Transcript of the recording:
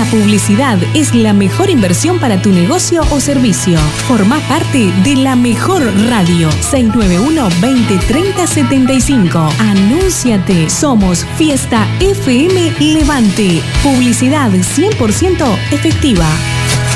publicidad es la mejor inversión para tu negocio o servicio. Formá parte de la mejor radio. 691-2030-75. Anúnciate. Somos Fiesta FM Levante. Publicidad 100% efectiva.